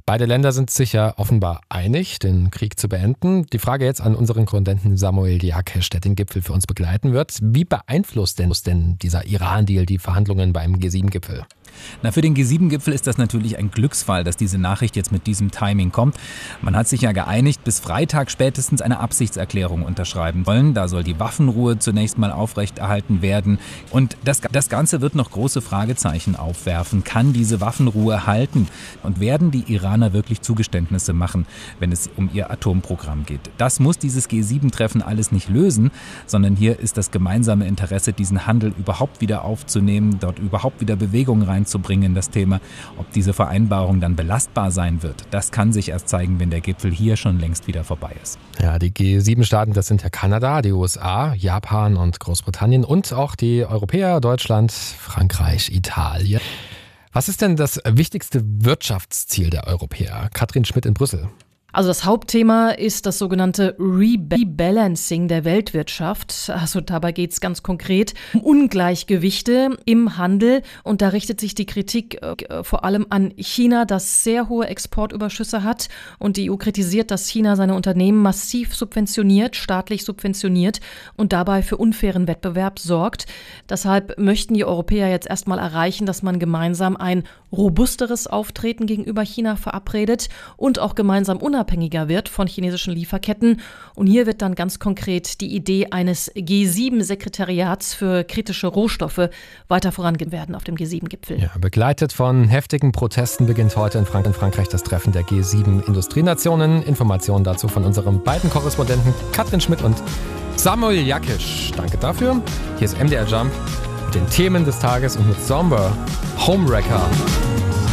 Beide Länder sind sich ja offenbar einig, den Krieg zu beenden. Die Frage jetzt an unseren Korrespondenten Samuel Jakesch, der den Gipfel für uns begleiten wird. Wie beeinflusst denn dieser Iran-Deal die Verhandlungen beim G7-Gipfel? Für den G7-Gipfel ist das natürlich ein Glücksfall, dass diese Nachricht jetzt mit diesem Timing kommt. Man hat sich ja geeinigt, bis Freitag spätestens eine Absichtserklärung unterschreiben wollen. Da soll die Waffenruhe zunächst mal aufrechterhalten werden. Und das Ganze wird noch große Fragezeichen aufwerfen. Kann diese Waffenruhe halten? Und werden die Iraner wirklich Zugeständnisse machen, wenn es um ihr Atomprogramm geht? Das muss dieses G7-Treffen alles nicht lösen, sondern hier ist das gemeinsame Interesse, diesen Handel überhaupt wieder aufzunehmen, dort überhaupt wieder Bewegung reinzubringen in das Thema. Ob diese Vereinbarung dann belastbar sein wird, das kann sich erst zeigen, wenn der Gipfel hier schon längst wieder vorbei ist. Ja, die G7-Staaten, das sind ja Kanada, die USA, Japan und Großbritannien und auch die Europäer, Deutschland, Frankreich, Italien. Was ist denn das wichtigste Wirtschaftsziel der Europäer? Katrin Schmidt in Brüssel. Also das Hauptthema ist das sogenannte Rebalancing der Weltwirtschaft. Also dabei geht es ganz konkret um Ungleichgewichte im Handel. Und da richtet sich die Kritik vor allem an China, das sehr hohe Exportüberschüsse hat. Und die EU kritisiert, dass China seine Unternehmen massiv subventioniert, staatlich subventioniert und dabei für unfairen Wettbewerb sorgt. Deshalb möchten die Europäer jetzt erstmal erreichen, dass man gemeinsam ein robusteres Auftreten gegenüber China verabredet und auch gemeinsam unabhängiger wird von chinesischen Lieferketten. Und hier wird dann ganz konkret die Idee eines G7-Sekretariats für kritische Rohstoffe weiter vorangehen werden auf dem G7-Gipfel. Ja, begleitet von heftigen Protesten beginnt heute in Frankreich das Treffen der G7-Industrienationen. Informationen dazu von unseren beiden Korrespondenten Katrin Schmidt und Samuel Jakesch. Danke dafür. Hier ist MDR Jump mit den Themen des Tages und mit Somber Homewrecker.